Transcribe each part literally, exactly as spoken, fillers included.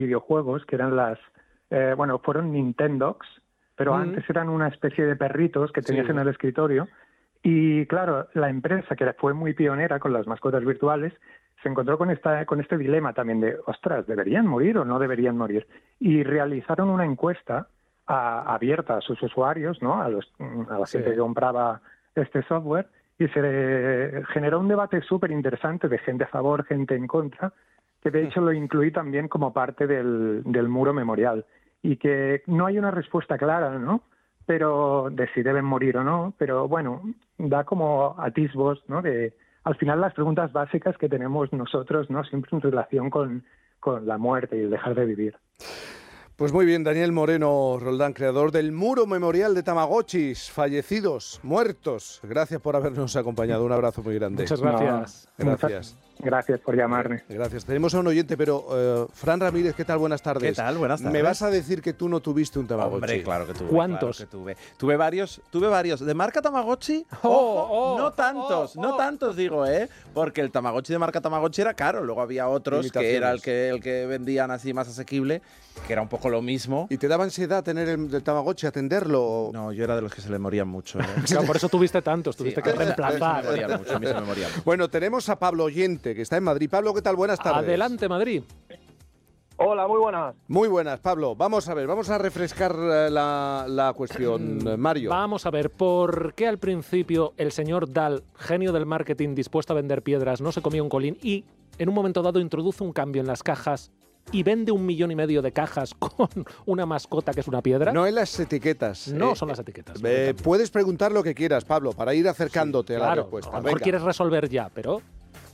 videojuegos, que eran las, eh, bueno, fueron Nintendogs, pero mm. antes eran una especie de perritos que tenías sí. en el escritorio. Y claro, la empresa, que fue muy pionera con las mascotas virtuales, se encontró con esta con este dilema también de, ostras, ¿deberían morir o no deberían morir? Y realizaron una encuesta a, abierta a sus usuarios, ¿no? A, los, a la sí. gente que compraba este software, y se generó un debate súper interesante de gente a favor, gente en contra, que de hecho lo incluí también como parte del, del muro memorial. Y que no hay una respuesta clara, ¿no? Pero de si deben morir o no, pero bueno, da como atisbos, ¿no? De al final las preguntas básicas que tenemos nosotros, ¿no? Siempre en relación con, con la muerte y el dejar de vivir. Pues muy bien, Daniel Moreno Roldán, creador del Muro Memorial de Tamagotchis, fallecidos, muertos. Gracias por habernos acompañado. Un abrazo muy grande. Muchas gracias. No, gracias. Muchas gracias por llamarme. Gracias. Tenemos a un oyente, pero uh, Fran Ramírez, ¿qué tal? Buenas tardes. ¿Qué tal? Buenas tardes. ¿Me vas a decir que tú no tuviste un Tamagotchi? Hombre, claro que tuve. ¿Cuántos? Claro que tuve. Tuve varios, tuve varios. ¿De marca Tamagotchi? Oh, ¡Ojo! oh, no tantos, oh, no oh. tantos digo, ¿eh? Porque el Tamagotchi de marca Tamagotchi era caro. Luego había otros que era el que, el que vendían así más asequible, que era un poco lo mismo. ¿Y te daba ansiedad tener el, el Tamagotchi, atenderlo? No, yo era de los que se le morían mucho, ¿eh? Claro, por eso tuviste tantos, tuviste sí, que reemplazar. Se me morían mucho, a mí se me morían mucho. Bueno, tenemos a Pablo Oyente, que está en Madrid. Pablo, ¿qué tal? Buenas tardes. Adelante, Madrid. Hola, muy buenas. Muy buenas, Pablo. Vamos a ver, vamos a refrescar la, la cuestión, Mario. Vamos a ver, ¿por qué al principio el señor Dahl, genio del marketing dispuesto a vender piedras, no se comía un colín y en un momento dado introduce un cambio en las cajas y vende un millón y medio de cajas con una mascota que es una piedra? No en las etiquetas. No eh, son las etiquetas. Eh, puedes preguntar lo que quieras, Pablo, para ir acercándote sí, claro, a la respuesta. A lo mejor Venga. quieres resolver ya, pero...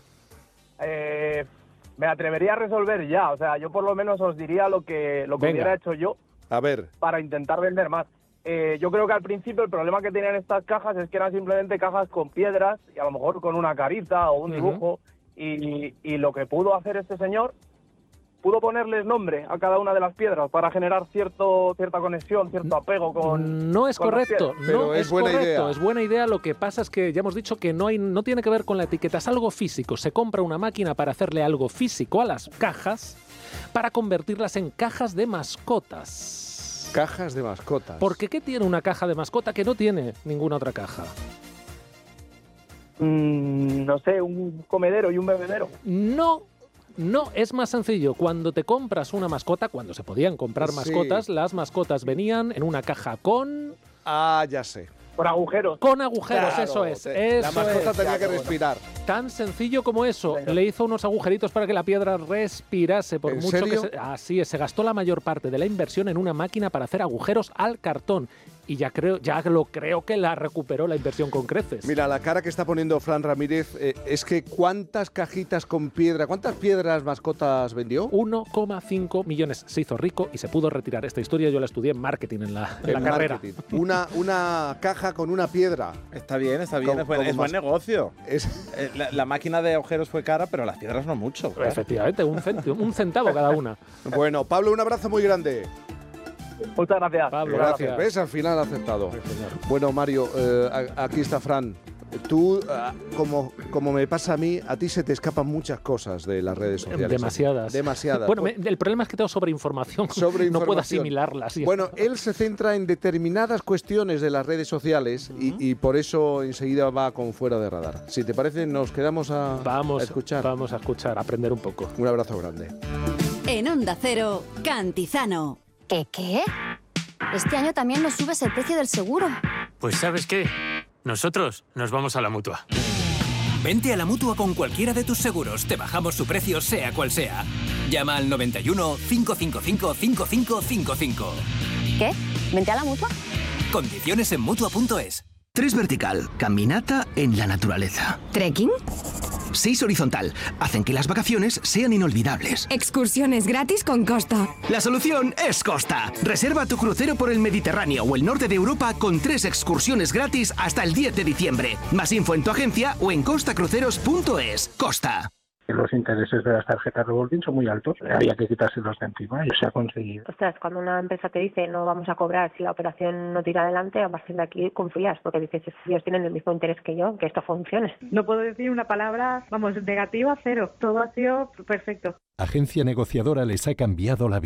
Eh, me atrevería a resolver ya. O sea, yo por lo menos os diría lo que, lo que hubiera hecho yo a ver. para intentar vender más. Eh, yo creo que al principio el problema que tenían estas cajas es que eran simplemente cajas con piedras y a lo mejor con una carita o un dibujo. Uh-huh. y, y lo que pudo hacer este señor... pudo ponerles nombre a cada una de las piedras para generar cierto cierta conexión, cierto apego con... No es con correcto, Pero no es, es buena correcto, idea. es buena idea. Lo que pasa es que ya hemos dicho que no hay, no tiene que ver con la etiqueta, es algo físico. Se compra una máquina para hacerle algo físico a las cajas para convertirlas en cajas de mascotas. Cajas de mascotas. Porque ¿qué tiene una caja de mascota que no tiene ninguna otra caja? Mm, no sé, un comedero y un bebedero. No. No, es más sencillo. Cuando te compras una mascota, cuando se podían comprar sí. mascotas, las mascotas venían en una caja con... Ah, ya sé. Con agujeros. Con agujeros, claro, eso es. Te, eso la mascota es. tenía que Bueno. respirar. Tan sencillo como eso. Le hizo unos agujeritos para que la piedra respirase. Por ¿En mucho serio? que se... Así es, se gastó la mayor parte de la inversión en una máquina para hacer agujeros al cartón. Y ya creo, ya lo creo que la recuperó la inversión con creces. Mira, la cara que está poniendo Fran Ramírez eh, es que ¿cuántas cajitas con piedra, cuántas piedras mascotas vendió? uno coma cinco millones. Se hizo rico y se pudo retirar. Esta historia yo la estudié en marketing en la, en en la carrera. Una, una caja con una piedra. Está bien, está bien, Como- es buen, como es buen mas- negocio. Es... Eh, La, la máquina de agujeros fue cara, pero las piedras no mucho. claro. Efectivamente, un, cent- un centavo cada una. Bueno, Pablo, un abrazo muy grande. Muchas gracias. Pablo, Gracias. ¿Ves? Al final ha aceptado. Sí, señor. Bueno, Mario, eh, a- aquí está Fran. Tú, ah, como, como me pasa a mí, a ti se te escapan muchas cosas de las redes sociales. Demasiadas. Demasiadas. Bueno, me- el problema es que tengo sobreinformación. Sobreinformación. No puedo asimilarlas. Bueno, él se centra en determinadas cuestiones de las redes sociales y, y por eso enseguida va con Fuera de Radar. Si te parece, nos quedamos a, vamos, a escuchar. Vamos a escuchar, a aprender un poco. Un abrazo grande. En Onda Cero, Cantizano. ¿Qué qué? Este año también nos subes el precio del seguro. Pues ¿sabes qué? Nosotros nos vamos a la Mutua. Vente a la Mutua con cualquiera de tus seguros. Te bajamos su precio sea cual sea. Llama al noventa y uno, cinco cinco cinco, cinco cinco cinco cinco. ¿Qué? ¿Vente a la Mutua? Condiciones en Mutua punto es. Tres vertical, caminata en la naturaleza. ¿Trekking? Seis horizontal, hacen que las vacaciones sean inolvidables. Excursiones gratis con Costa. La solución es Costa. Reserva tu crucero por el Mediterráneo o el norte de Europa con tres excursiones gratis hasta el diez de diciembre. Más info en tu agencia o en costa cruceros punto es. Costa. Los intereses de las tarjetas revolving son muy altos, había que quitárselos de encima y se ha conseguido. Ostras, cuando una empresa te dice no vamos a cobrar si la operación no tira adelante, a partir de aquí confías, porque dices, ellos tienen el mismo interés que yo, que esto funcione. No puedo decir una palabra, vamos, negativa, cero. Todo ha sido perfecto. Agencia negociadora les ha cambiado la vida.